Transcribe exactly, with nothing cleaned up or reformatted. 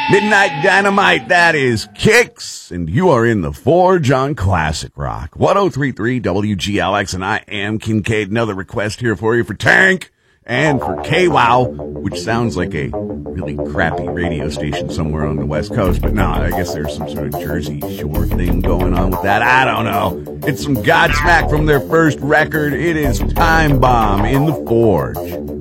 Midnight Dynamite, that is Kicks, and you are in the Forge on Classic Rock. ten thirty-three W G L X, and I am Kincaid. Another request here for you for Tank and for K WOW, which sounds like a really crappy radio station somewhere on the West Coast, but no, I guess there's some sort of Jersey Shore thing going on with that. I don't know. It's some Godsmack from their first record. It is Time Bomb in the Forge.